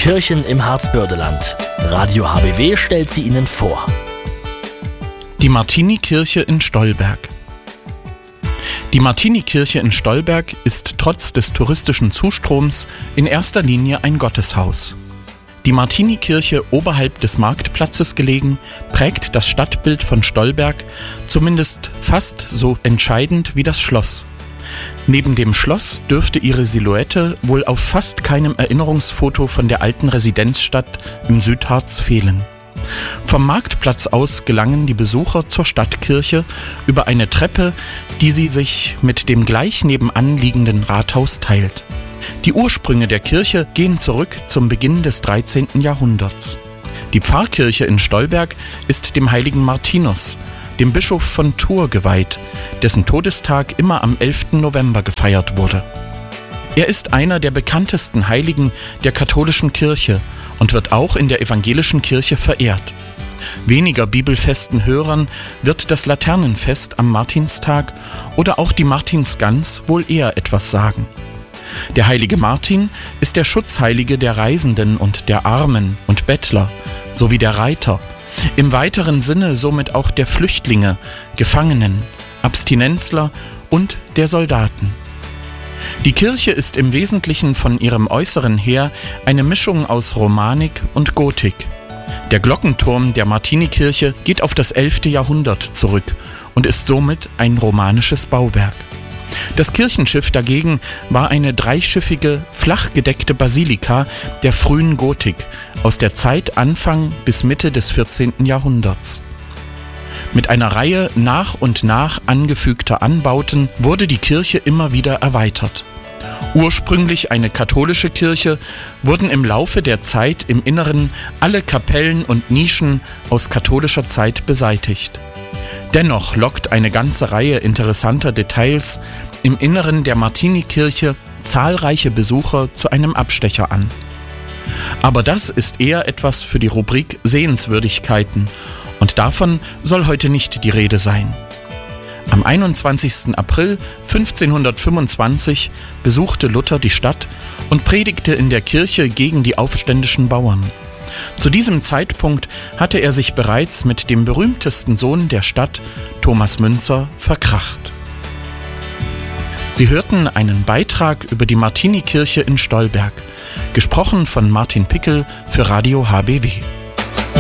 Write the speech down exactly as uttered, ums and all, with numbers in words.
Kirchen im Harzbördeland. Radio H B W stellt sie Ihnen vor. Die Martinikirche in Stolberg. Die Martinikirche in Stolberg ist trotz des touristischen Zustroms in erster Linie ein Gotteshaus. Die Martinikirche, oberhalb des Marktplatzes gelegen, prägt das Stadtbild von Stolberg zumindest fast so entscheidend wie das Schloss. Neben dem Schloss dürfte ihre Silhouette wohl auf fast keinem Erinnerungsfoto von der alten Residenzstadt im Südharz fehlen. Vom Marktplatz aus gelangen die Besucher zur Stadtkirche über eine Treppe, die sie sich mit dem gleich nebenan liegenden Rathaus teilt. Die Ursprünge der Kirche gehen zurück zum Beginn des dreizehnten Jahrhunderts. Die Pfarrkirche in Stolberg ist dem heiligen Martinus, dem Bischof von Tours, geweiht, dessen Todestag immer am elften November gefeiert wurde. Er ist einer der bekanntesten Heiligen der katholischen Kirche und wird auch in der evangelischen Kirche verehrt. Weniger bibelfesten Hörern wird das Laternenfest am Martinstag oder auch die Martinsgans wohl eher etwas sagen. Der heilige Martin ist der Schutzheilige der Reisenden und der Armen und Bettler sowie der Reiter, im weiteren Sinne somit auch der Flüchtlinge, Gefangenen, Abstinenzler und der Soldaten. Die Kirche ist im Wesentlichen von ihrem Äußeren her eine Mischung aus Romanik und Gotik. Der Glockenturm der Martinikirche geht auf das elfte Jahrhundert zurück und ist somit ein romanisches Bauwerk. Das Kirchenschiff dagegen war eine dreischiffige, flach gedeckte Basilika der frühen Gotik aus der Zeit Anfang bis Mitte des vierzehnten Jahrhunderts. Mit einer Reihe nach und nach angefügter Anbauten wurde die Kirche immer wieder erweitert. Ursprünglich eine katholische Kirche, wurden im Laufe der Zeit im Inneren alle Kapellen und Nischen aus katholischer Zeit beseitigt. Dennoch lockt eine ganze Reihe interessanter Details im Inneren der Martinikirche zahlreiche Besucher zu einem Abstecher an. Aber das ist eher etwas für die Rubrik Sehenswürdigkeiten und davon soll heute nicht die Rede sein. Am einundzwanzigsten April fünfzehnhundertfünfundzwanzig besuchte Luther die Stadt und predigte in der Kirche gegen die aufständischen Bauern. Zu diesem Zeitpunkt hatte er sich bereits mit dem berühmtesten Sohn der Stadt, Thomas Müntzer, verkracht. Sie hörten einen Beitrag über die Martinikirche in Stolberg, gesprochen von Martin Pickel für Radio H B W.